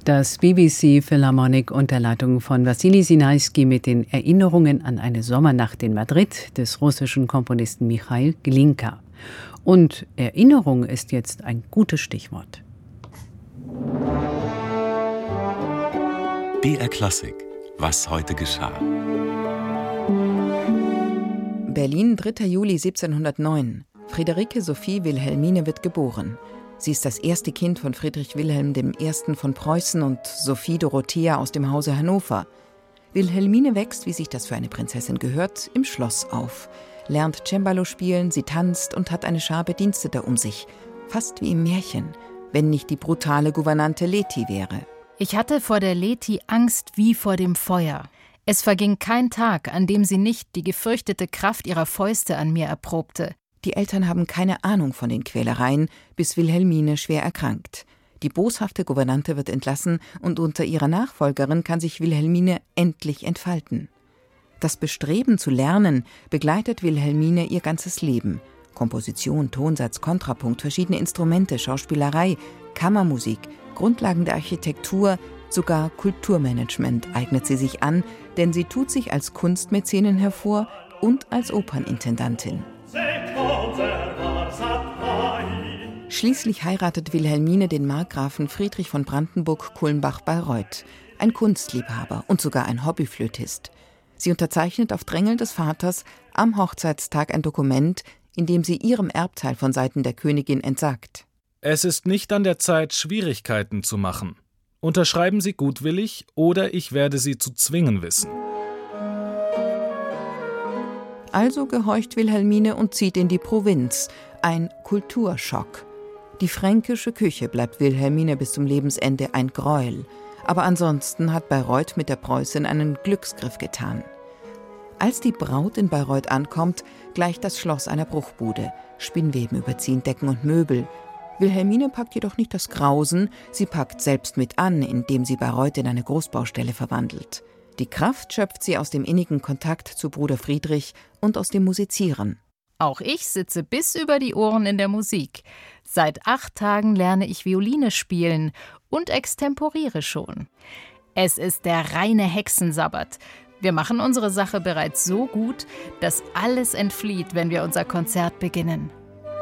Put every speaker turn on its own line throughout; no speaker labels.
Das BBC Philharmonic unter Leitung von Wassily Sinaisky mit den Erinnerungen an eine Sommernacht in Madrid des russischen Komponisten Michail Glinka. Und Erinnerung ist jetzt ein gutes Stichwort.
BR Klassik. Was heute geschah.
Berlin, 3. Juli 1709. Friederike Sophie Wilhelmine wird geboren. Sie ist das erste Kind von Friedrich Wilhelm I. von Preußen und Sophie Dorothea aus dem Hause Hannover. Wilhelmine wächst, wie sich das für eine Prinzessin gehört, im Schloss auf, lernt Cembalo spielen, sie tanzt und hat eine Schar Bediensteter um sich. Fast wie im Märchen, wenn nicht die brutale Gouvernante Leti wäre.
Ich hatte vor der Leti Angst wie vor dem Feuer. Es verging kein Tag, an dem sie nicht die gefürchtete Kraft ihrer Fäuste an mir erprobte.
Die Eltern haben keine Ahnung von den Quälereien, bis Wilhelmine schwer erkrankt. Die boshafte Gouvernante wird entlassen und unter ihrer Nachfolgerin kann sich Wilhelmine endlich entfalten. Das Bestreben zu lernen begleitet Wilhelmine ihr ganzes Leben. Komposition, Tonsatz, Kontrapunkt, verschiedene Instrumente, Schauspielerei, Kammermusik, Grundlagen der Architektur, sogar Kulturmanagement eignet sie sich an, denn sie tut sich als Kunstmäzenin hervor und als Opernintendantin. Schließlich heiratet Wilhelmine den Markgrafen Friedrich von Brandenburg-Kulmbach-Bayreuth, ein Kunstliebhaber und sogar ein Hobbyflötist. Sie unterzeichnet auf Drängeln des Vaters am Hochzeitstag ein Dokument, in dem sie ihrem Erbteil von Seiten der Königin entsagt.
Es ist nicht an der Zeit, Schwierigkeiten zu machen. Unterschreiben Sie gutwillig, oder ich werde Sie zu zwingen wissen.
Also gehorcht Wilhelmine und zieht in die Provinz. Ein Kulturschock. Die fränkische Küche bleibt Wilhelmine bis zum Lebensende ein Gräuel. Aber ansonsten hat Bayreuth mit der Preußin einen Glücksgriff getan. Als die Braut in Bayreuth ankommt, gleicht das Schloss einer Bruchbude. Spinnweben überziehen Decken und Möbel. Wilhelmine packt jedoch nicht das Grausen, sie packt selbst mit an, indem sie Bayreuth in eine Großbaustelle verwandelt. Die Kraft schöpft sie aus dem innigen Kontakt zu Bruder Friedrich und aus dem Musizieren.
Auch ich sitze bis über die Ohren in der Musik. Seit 8 Tagen lerne ich Violine spielen und extemporiere schon. Es ist der reine Hexensabbat. Wir machen unsere Sache bereits so gut, dass alles entflieht, wenn wir unser Konzert beginnen.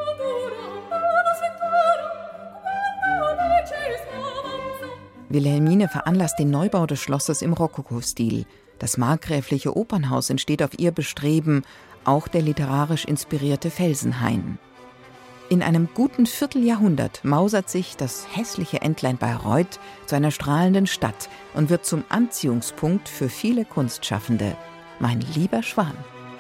Wilhelmine veranlasst den Neubau des Schlosses im Rokoko-Stil. Das markgräfliche Opernhaus entsteht auf ihr Bestreben, auch der literarisch inspirierte Felsenhain. In einem guten Vierteljahrhundert mausert sich das hässliche Entlein Bayreuth zu einer strahlenden Stadt und wird zum Anziehungspunkt für viele Kunstschaffende. Mein lieber Schwan.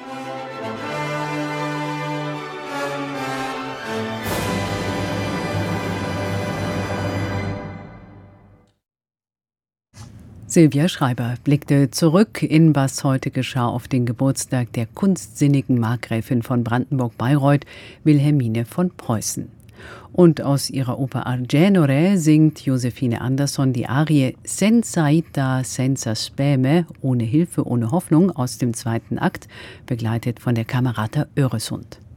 Silvia Schreiber blickte zurück in Was heute geschah auf den Geburtstag der kunstsinnigen Markgräfin von Brandenburg-Bayreuth, Wilhelmine von Preußen. Und aus ihrer Oper Argenore singt Josephine Andersson die Arie Senza Ita, senza speme, ohne Hilfe, ohne Hoffnung aus dem 2. Akt, begleitet von der Camerata Öresund.